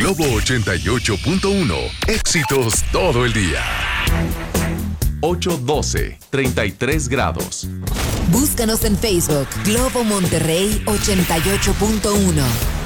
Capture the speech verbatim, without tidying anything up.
Globo ochenta y ocho punto uno. Éxitos todo el día. ocho doce, treinta y tres grados. Búscanos en Facebook, Globo Monterrey ochenta y ocho punto uno.